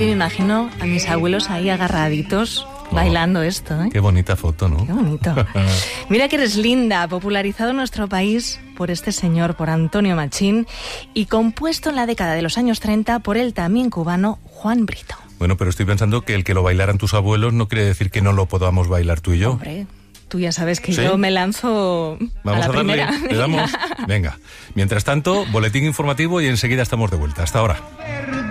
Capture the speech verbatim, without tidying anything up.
que me imagino a mis abuelos ahí agarraditos, oh, bailando esto, ¿eh? Qué bonita foto, ¿no? Qué bonito. Mira que eres linda, popularizado en nuestro país por este señor, por Antonio Machín, y compuesto en la década de los años treinta por el también cubano Juan Brito. Bueno, pero estoy pensando que el que lo bailaran tus abuelos no quiere decir que no lo podamos bailar tú y yo. Hombre, tú ya sabes que ¿Sí? yo me lanzo Vamos a la a darle, primera. ¿le damos? Venga. Mientras tanto, boletín informativo y enseguida estamos de vuelta. Hasta ahora.